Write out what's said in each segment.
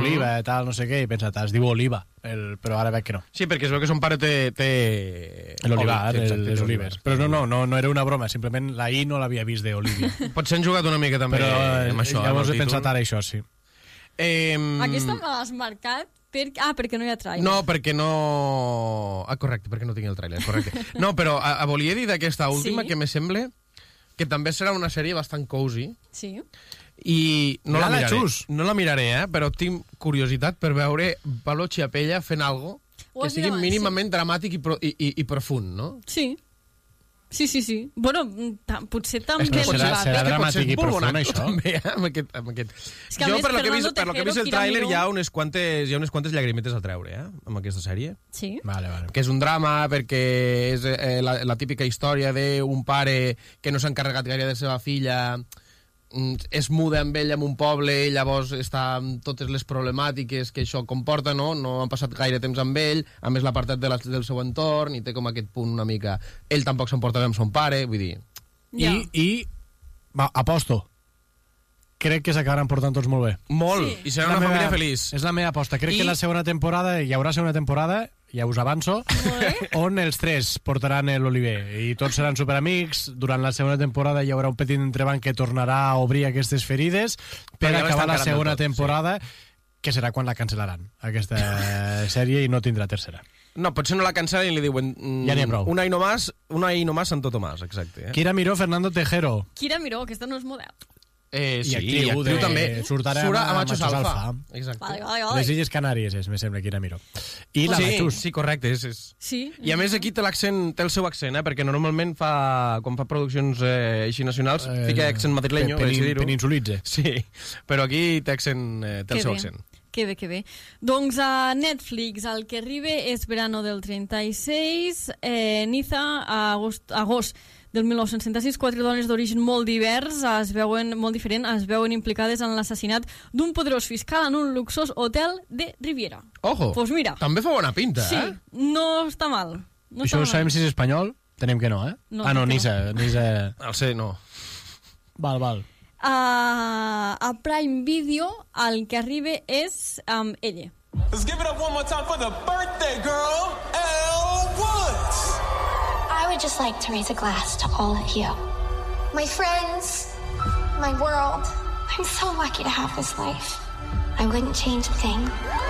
oliva, tal, no sé què, i pensa, es diu oliva, però ara veig que no. Sí, perquè es veu que son pare té... L'olivar, les olives. Però no era una broma, simplement la I no l'havia vist d'Olivia. Potser han jugat una mica també amb això. Llavors he pensat ara això, sí. Aquesta me l'has marcat perquè no hi ha tràiler. No, perquè no... correcte, perquè no tinc el tràiler, correcte. No, però volia dir d'aquesta última que me sembla que també serà una sèrie bastant cozy. Sí. I no la miraré, però tinc curiositat per veure Palo Chiapella fent algo que sigui mínimament dramàtic i profund, no? Sí. Sí. Bueno, potser també... Serà dramàtic i profund, això. També, amb aquest. Jo, per lo que he vist el tràiler, hi ha unes quantes llagrimetes a treure, amb aquesta sèrie. Sí. Vale. Que és un drama, perquè és la típica història d'un pare que no s'ha encarregat gaire de la seva filla, es muda amb ell en un poble i llavors està amb totes les problemàtiques que això comporta, no han passat gaire temps amb ell, a més l'apartat del seu entorn i té com aquest punt una mica ell tampoc s'emporta bé amb son pare, vull dir aposto, crec que s'acabaran portant tots molt bé, i serà una família feliç. És la meva aposta, crec que la segona temporada hi haurà segona temporada, ja us avanço, on els tres portaran l'Oliver i tots seran superamics. Durant la segona temporada hi haurà un petit entrebanc que tornarà a obrir aquestes ferides per acabar la segona temporada, que serà quan la cancel·laran, aquesta sèrie, i no tindrà tercera. No, potser no la cancel·len i li diuen ja n'hi ha prou. Una i no más Santo Tomás, exacte. Kira Miró, Fernando Tejero. Kira Miró, aquesta no és model. Sí, i actriu també. Surt a Machos Alfa. Exacte. Vale. Les Illes Canàries, me sembla, Kira Miró. I la Machos. Sí, correcte. Sí. I a més aquí té el seu accent, perquè normalment quan fa produccions així nacionals fica accent madrileño. Peninsulitze. Sí, però aquí té el seu accent. Que bé. Doncs a Netflix el que arriba és Verano del 36, Niza, agost del 1966, 4 dones d'origen molt divers, molt diferent, es veuen implicades en l'assassinat d'un poderós fiscal en un luxós hotel de Riviera. Ojo, pues mira, també fa bona pinta, sí, no està mal. Això ho sabem si és espanyol? Tenem que no, No, Nisa. El sé, no. Val. A Prime Video el que arriba és ella. Let's give it up one more time for the birthday girl, Elle Woods. I would just like to raise a glass to all of you. My friends, my world. I'm so lucky to have this life. I wouldn't change a thing.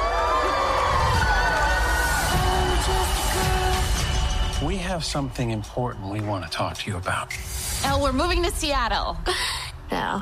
We have something important we want to talk to you about. Elle, we're moving to Seattle. No.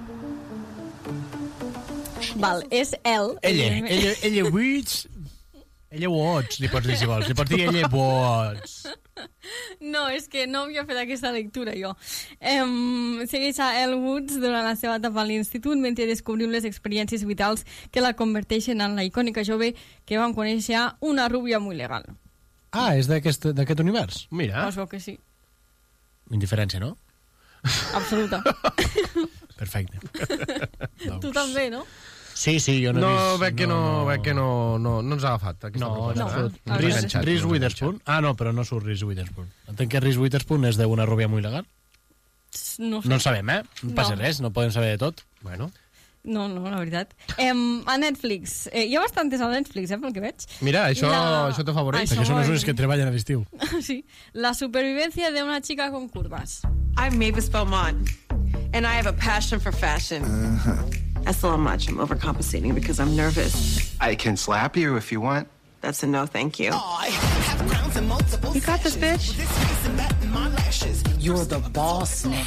Val, és Elle. Ella Woods. Ella Woods, li pots dir si vols. Li pots dir ella Woods. No, és que no havia fet aquesta lectura, jo. Segueix a Elle Woods durant la seva etapa a l'institut mentre descobrim les experiències vitals que la converteixen en la icònica jove que vam conèixer una rúbia molt legal. Ah, és d'aquest univers? Mira. Es veu que sí. Indiferència, no? Absoluta. Perfecte. Tu també, no? Sí, jo no he vist. Veig que no ens ha agafat. No. Reese Witherspoon? Ah, no, però no surt Reese Witherspoon. Entenc que Reese Witherspoon és d'una rúbia molt legal? No en sabem, No passa res, no podem saber de tot. Bueno. No, la veritat. A Netflix. Hi ha bastantes a Netflix, pel que veig. Mira, això t'afavoreix. Perquè són els únics que treballen a l'estiu. Sí. La supervivencia de una chica con curvas. I'm Mavis Beaumont, and I have a passion for fashion. That's a little much. I'm overcompensating because I'm nervous. I can slap you if you want. That's a no, thank you. You got this, bitch. You're the boss now.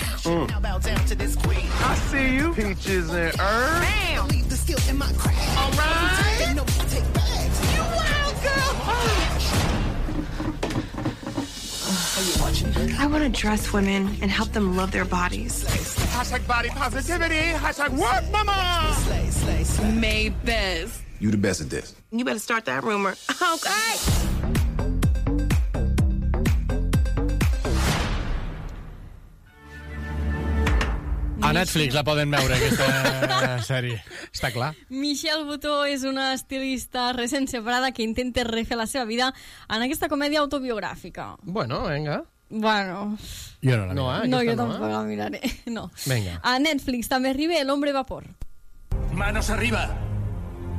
I see you, Peaches and Herb. Bam! All right. You wild girl. I want to dress women and help them love their bodies. Hashtag body positivity. Hashtag work, mama. Mavis. You the best at this. You better start that rumor. Okay. A Netflix la poden veure, aquesta sèrie. Està clar. Michelle Buteau és una estilista recent separada que intenta refer la seva vida en aquesta comèdia autobiogràfica. Bueno, venga. Bueno... Jo no la miraré. No, jo tampoc la miraré. No. Venga. A Netflix també arriba El hombre vapor. Manos arriba.